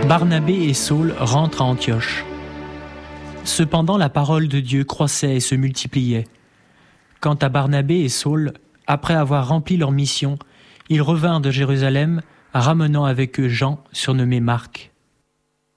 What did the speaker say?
Barnabé et Saul rentrent à Antioche. Cependant, la parole de Dieu croissait et se multipliait. Quant à Barnabé et Saul, après avoir rempli leur mission, ils revinrent de Jérusalem, ramenant avec eux Jean, surnommé Marc.